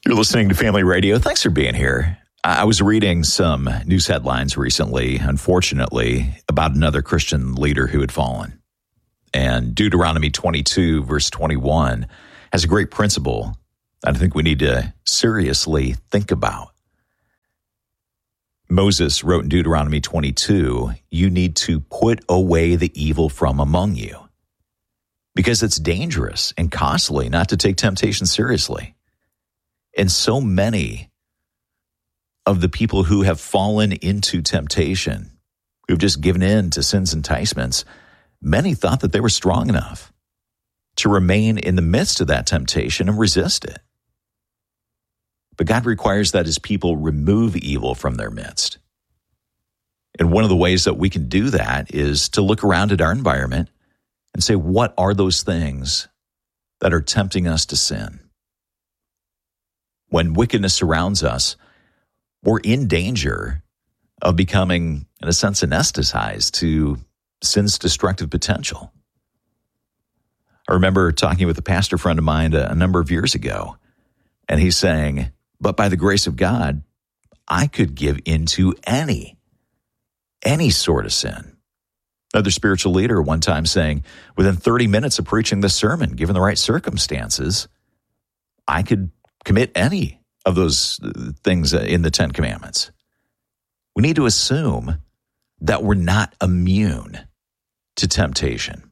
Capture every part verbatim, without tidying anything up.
You're listening to Family Radio. Thanks for being here. I was reading some news headlines recently, unfortunately, about another Christian leader who had fallen. And Deuteronomy twenty-two, verse twenty-one, has a great principle that I think we need to seriously think about. Moses wrote in Deuteronomy twenty-two, you need to put away the evil from among you, because it's dangerous and costly not to take temptation seriously. And so many of the people who have fallen into temptation, who've just given in to sin's enticements, many thought that they were strong enough to remain in the midst of that temptation and resist it. But God requires that his people remove evil from their midst. And one of the ways that we can do that is to look around at our environment and say, what are those things that are tempting us to sin? When wickedness surrounds us, we're in danger of becoming, in a sense, anesthetized to sin's destructive potential. I remember talking with a pastor friend of mine a, a number of years ago, and he's saying, but by the grace of God, I could give into any, any sort of sin. Another spiritual leader one time saying, within thirty minutes of preaching this sermon, given the right circumstances, I could commit any of those things in the Ten Commandments. We need to assume that we're not immune to temptation,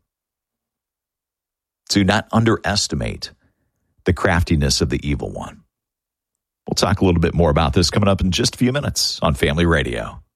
to not underestimate the craftiness of the evil one. We'll talk a little bit more about this coming up in just a few minutes on Family Radio.